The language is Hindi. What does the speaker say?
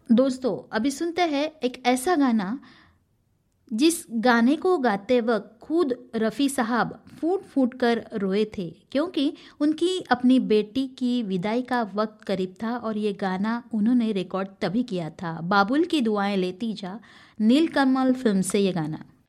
दोस्तों अभी सुनते हैं एक ऐसा गाना जिस गाने को गाते वक्त खुद रफ़ी साहब फूट फूट कर रोए थे, क्योंकि उनकी अपनी बेटी की विदाई का वक्त करीब था और ये गाना उन्होंने रिकॉर्ड तभी किया था। बाबुल की दुआएं लेती जा, नीलकमल फिल्म से ये गाना।